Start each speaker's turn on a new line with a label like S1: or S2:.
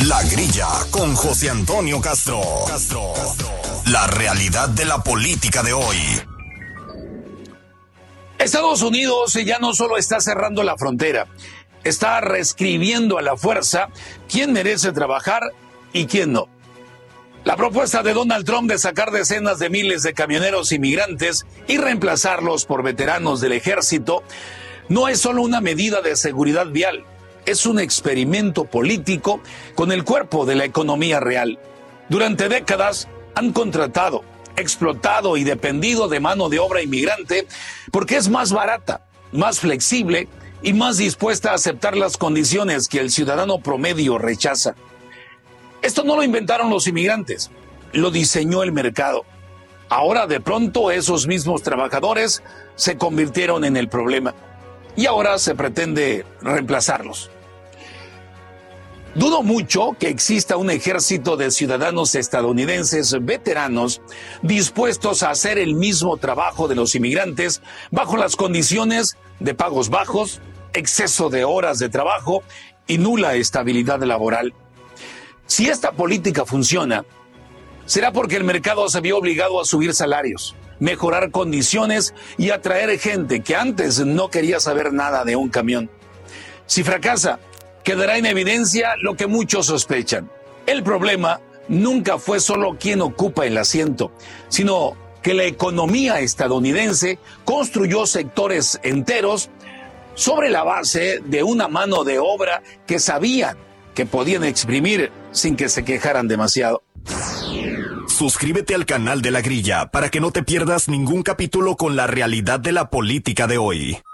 S1: La Grilla con José Antonio Castro. La realidad de la política de hoy.
S2: Estados Unidos ya no solo está cerrando la frontera, está reescribiendo a la fuerza quién merece trabajar y quién no. La propuesta de Donald Trump de sacar decenas de miles de camioneros inmigrantes y reemplazarlos por veteranos del ejército no es solo una medida de seguridad vial, es un experimento político con el cuerpo de la economía real. Durante décadas han contratado, explotado y dependido de mano de obra inmigrante porque es más barata, más flexible y más dispuesta a aceptar las condiciones que el ciudadano promedio rechaza. Esto no lo inventaron los inmigrantes, lo diseñó el mercado. Ahora de pronto esos mismos trabajadores se convirtieron en el problema y ahora se pretende reemplazarlos. Dudo mucho que exista un ejército de ciudadanos estadounidenses veteranos dispuestos a hacer el mismo trabajo de los inmigrantes bajo las condiciones de pagos bajos, exceso de horas de trabajo y nula estabilidad laboral. Si esta política funciona, será porque el mercado se vio obligado a subir salarios, mejorar condiciones y atraer gente que antes no quería saber nada de un camión. Si fracasa, quedará en evidencia lo que muchos sospechan. El problema nunca fue solo quién ocupa el asiento, sino que la economía estadounidense construyó sectores enteros sobre la base de una mano de obra que sabían que podían exprimir sin que se quejaran demasiado.
S1: Suscríbete al canal de La Grilla para que no te pierdas ningún capítulo con la realidad de la política de hoy.